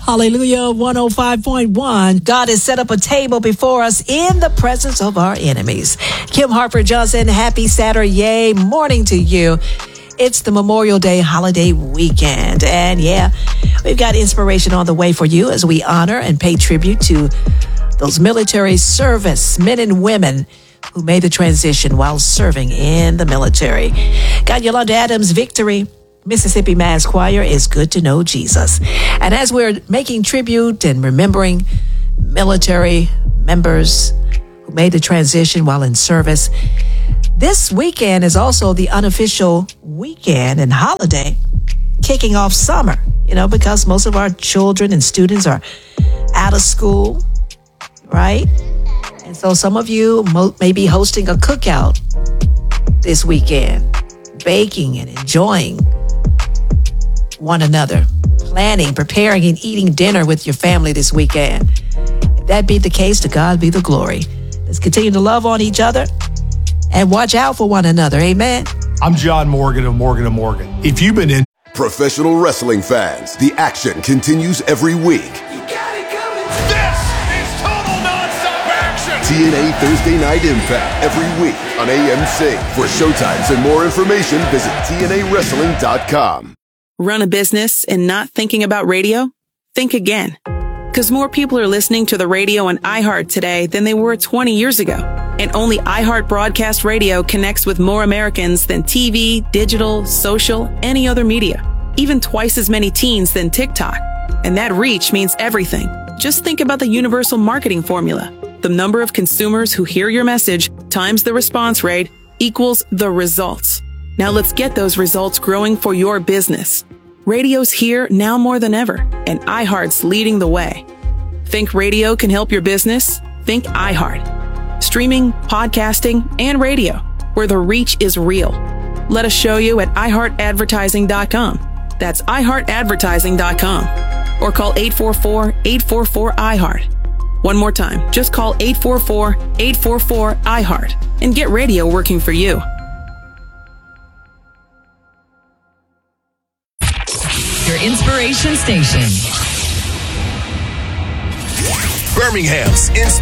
Hallelujah, 105.1. God has set up a table before us in the presence of our enemies. Kim Harper Johnson, happy Saturday morning to you. It's the Memorial Day holiday weekend. And yeah, we've got inspiration on the way for you as we honor and pay tribute to those military service men and women who made the transition while serving in the military. Got Yolanda Adams' Victory. Mississippi Mass Choir is Good to Know Jesus. And as we're making tribute and remembering military members who made the transition while in service, this weekend is also the unofficial weekend and holiday kicking off summer, because most of our children and students are out of school, right? And so some of you may be hosting a cookout this weekend, baking and enjoying one another, planning, preparing, and eating dinner with your family this weekend. If that be the case, to God be the glory. Let's continue to love on each other and watch out for one another. Amen. I'm John Morgan of Morgan & Morgan. If you've been in professional wrestling fans, the action continues every week. You got it coming. This is total nonstop action. TNA Thursday Night Impact every week on AMC. For showtimes and more information, visit TNAWrestling.com. Run a business and not thinking about radio? Think again. Because more people are listening to the radio on iHeart today than they were 20 years ago. And only iHeart Broadcast Radio connects with more Americans than TV, digital, social, any other media. Even twice as many teens than TikTok. And that reach means everything. Just think about the universal marketing formula. The number of consumers who hear your message times the response rate equals the results. Now let's get those results growing for your business. Radio's here now more than ever, and iHeart's leading the way. Think radio can help your business? Think iHeart. Streaming, podcasting, and radio, where the reach is real. Let us show you at iHeartAdvertising.com. That's iHeartAdvertising.com. Or call 844-844-iHeart. One more time, just call 844-844-iHeart and get radio working for you. Your inspiration station. Birmingham's